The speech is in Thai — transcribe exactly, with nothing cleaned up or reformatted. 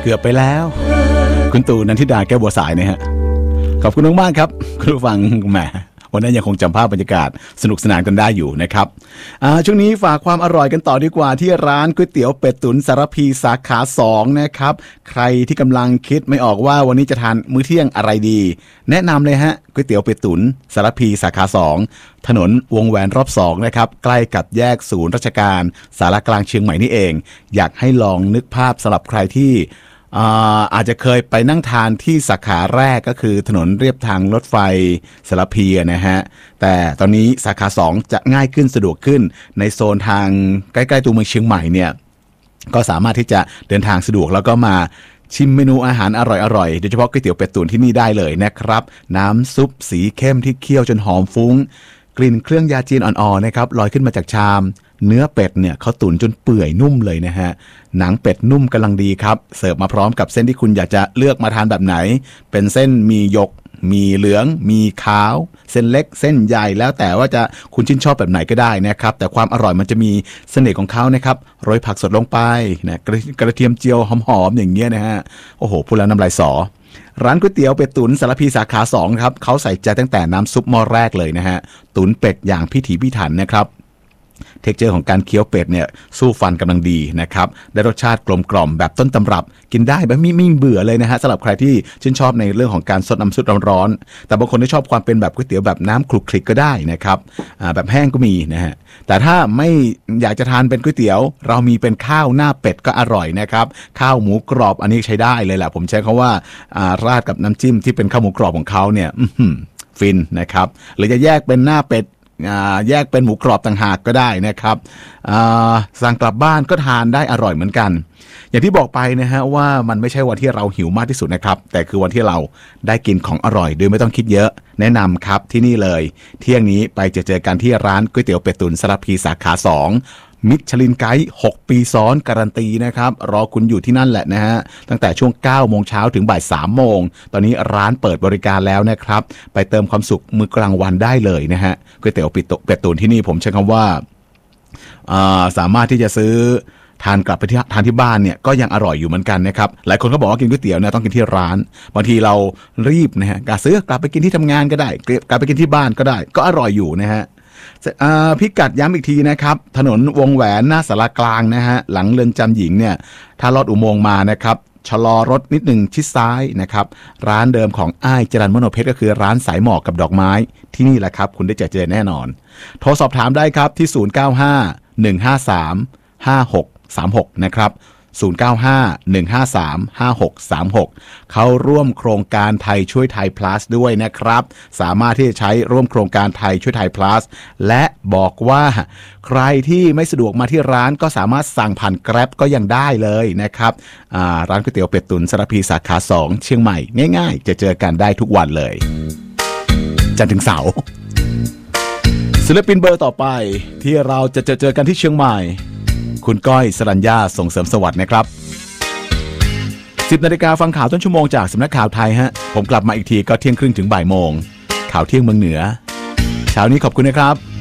เกือบไปแล้วคุณตู่นันทิดาแก้วบัวสายนะฮะขอบคุณมากๆครับคุณผู้ฟังแหมวันนั้นยังคงจำภาพบรรยากาศสนุกสนานกันได้อยู่นะครับช่วงนี้ฝากความอร่อยกันต่อดีกว่าที่ร้านก๋วยเตี๋ยวเป็ดตุ๋นสารพีสาขาสองนะครับใครที่กำลังคิดไม่ออกว่าวันนี้จะทานมื้อเที่ยงอะไรดีแนะนำเลยฮะก๋วยเตี๋ยวเป็ดตุ๋นสารพีสาขาสองถนนวงแหวนรอบสองนะครับใกล้กับแยกศูนย์ราชการสารกลางเชียงใหม่นี่เองอยากให้ลองนึกภาพสำหรับใครที่อาอาจจะเคยไปนั่งทานที่สาขาแรกก็คือถนนเรียบทางรถไฟสารพีนะฮะแต่ตอนนี้สาขาสองจะง่ายขึ้นสะดวกขึ้นในโซนทางใกล้ๆตัวเมืองเชียงใหม่เนี่ยก็สามารถที่จะเดินทางสะดวกแล้วก็มาชิมเมนูอาหารอร่อยๆโดยเฉพาะก๋วยเตี๋ยวเป็ดตุ๋นที่นี่ได้เลยนะครับน้ำซุปสีเข้มที่เคี่ยวจนหอมฟุ้งกลิ่นเครื่องยาจีนอ่อนๆนะครับลอยขึ้นมาจากชามเนื้อเป็ดเนี่ยเขาตุ๋นจนเปื่อยนุ่มเลยนะฮะหนังเป็ดนุ่มกำลังดีครับเสิร์ฟมาพร้อมกับเส้นที่คุณอยากจะเลือกมาทานแบบไหนเป็นเส้นมีหยกมีเหลืองมีขาวเส้นเล็กเส้นใหญ่แล้วแต่ว่าจะคุณชื่นชอบแบบไหนก็ได้นะครับแต่ความอร่อยมันจะมีเสน่ห์ของเขานะครับโรยผักสดลงไปนะกระเทียมเจียวหอมๆอย่างเงี้ยนะฮะโอ้โหพูดแล้วน้ำลายสอร้านก๋วยเตี๋ยวเป็ดตุ๋นสารพีสาขาสองครับเขาใส่ใจตั้งแต่น้ำซุปหม้อแรกเลยนะฮะตุ๋นเป็ดอย่างพิถีพิถันนะครับเทคเจอร์ของการเคี้ยวเป็ดเนี่ยสู้ฟันกำลังดีนะครับได้รสชาติกลมกล่อมแบบต้นตำรับกินได้แบบไม่ไม่เบื่อเลยนะฮะสำหรับใครที่ชื่นชอบในเรื่องของการซดน้ำซุปร้อนๆแต่บางคนที่ชอบความเป็นแบบก๋วยเตี๋ยวแบบน้ำคลุกคลิกก็ได้นะครับแบบแห้งก็มีนะฮะแต่ถ้าไม่อยากจะทานเป็นก๋วยเตี๋ยวเรามีเป็นข้าวหน้าเป็ดก็อร่อยนะครับข้าวหมูกรอบอันนี้ใช้ได้เลยแหละผมใช้คำว่าราดกับน้ำจิ้มที่เป็นข้าวหมูกรอบของเขาเนี่ยฟินนะครับหรือจะแยกเป็นหน้าเป็ดแยกเป็นหมูกรอบต่างหากก็ได้นะครับสั่งกลับบ้านก็ทานได้อร่อยเหมือนกันอย่างที่บอกไปนะฮะว่ามันไม่ใช่วันที่เราหิวมากที่สุดนะครับแต่คือวันที่เราได้กินของอร่อยโดยไม่ต้องคิดเยอะแนะนำครับที่นี่เลยเที่ยงนี้ไปเจอเจอกันที่ร้านก๋วยเตี๋ยวเป็ดตุ๋นสารพีสาขาสองมิชลินไกด์หกปีซ้อนการันตีนะครับรอคุณอยู่ที่นั่นแหละนะฮะตั้งแต่ช่วงเก้าโมงเช้าถึงบ่ายสามโมงตอนนี้ร้านเปิดบริการแล้วนะครับไปเติมความสุขมื้อกลางวันได้เลยนะฮะก๋วยเตี๋ยวเป็ดตุ๋นที่นี่ผมใช้คำว่าสามารถที่จะซื้อทานกลับไปที่ทานที่บ้านเนี่ยก็ยังอร่อยอยู่เหมือนกันนะครับหลายคนก็บอกว่ากินก๋วยเตี๋ยวเนี่ยต้องกินที่ร้านบางทีเรารีบนะฮะกะซื้อกลับไปกินที่ทำงานก็ได้กลับไปกินที่บ้านก็ได้ก็อร่อยอยู่นะฮะพิกัดย้ำอีกทีนะครับถนนวงแหวนหน้าสารกลางนะฮะหลังเรือนจำหญิงเนี่ยถ้าลอดอุโมงค์มานะครับชะลอรถนิดหนึ่งชิดซ้ายนะครับร้านเดิมของอ้ายจรัญมโนเพชรก็คือร้านสายหมอกกับดอกไม้ที่นี่แหละครับคุณได้เจอเจอแน่นอนโทรสอบถามได้ครับที่ศูนย์ เก้า ห้า หนึ่ง ห้า สาม ห้า หก สาม หกนะครับศูนย์ เก้า ห้า หนึ่ง ห้า สาม ห้า หก สาม หกเขาร่วมโครงการไทยช่วยไทย plus ด้วยนะครับสามารถที่จะใช้ร่วมโครงการไทยช่วยไทย plus และบอกว่าใครที่ไม่สะดวกมาที่ร้านก็สามารถสั่งผ่าน Grab ก็ยังได้เลยนะครับร้านก๋วยเตี๋ยวเป็ดตุ๋นสารพีสาขาสองเชียงใหม่ง่ายๆจะเจอกันได้ทุกวันเลยจันทร์ถึงเสาร์ศิลปินเบอร์ต่อไปที่เราจะเจอเจอกันที่เชียงใหม่คุณก้อยสรัญญาส่งเสริมสวัสดิ์นะครับสิบนาฬิกาฟังข่าวต้นชั่วโมงจากสำนักข่าวไทยฮะผมกลับมาอีกทีก็เที่ยงครึ่งถึงบ่ายโมงข่าวเที่ยงเมืองเหนือเช้านี้ขอบคุณนะครับ